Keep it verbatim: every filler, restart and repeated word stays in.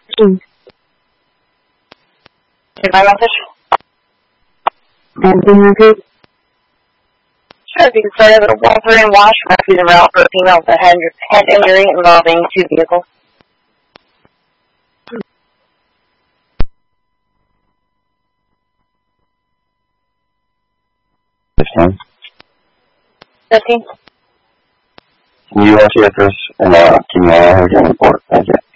fifteen. Here's my message. And can you repeat? Sure, if you can start at a Walter and Wash refuse and route for a female with a head, head injury involving two vehicles. Fifteen. Fifteen. Can you uh, see if there's an uh, keep me on here again report? Thank you.